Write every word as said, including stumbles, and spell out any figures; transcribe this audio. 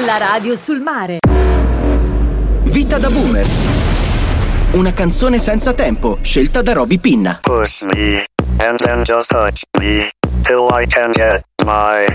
La radio sul mare. Vita da boomer. Una canzone senza tempo, scelta da Roby Pinna. Push me, and then just touch me, till I can get my